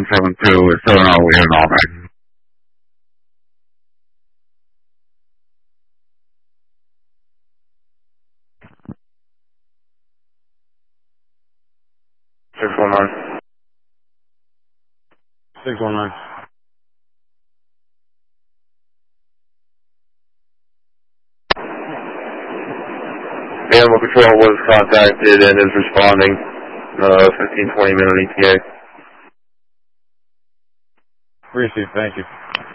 172 is 70, we have an automatic. Six one nine. Animal Control was contacted and is responding. 15-20 minute ETA. Received, thank you.